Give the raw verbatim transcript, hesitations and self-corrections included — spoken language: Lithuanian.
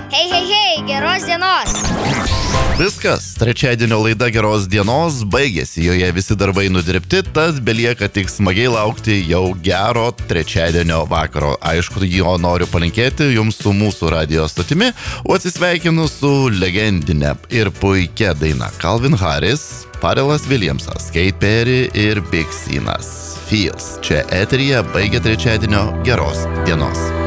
Hei, hei, hei, geros dienos. Viskas, trečiadienio laida Geros dienos baigėsi, joje visi darbai nudirbti, tad belieka tik smagiai laukti jau gero trečiadienio vakaro. Aišku, jo noriu palinkėti jums su mūsų radio stotimi, o atsisveikinu su legendinė ir puikia daina Calvin Harris, Pharelas Williamsas, Katy Perry ir Big Seanas. Feels. Čia eteryje baigia trečiadienio Geros dienos.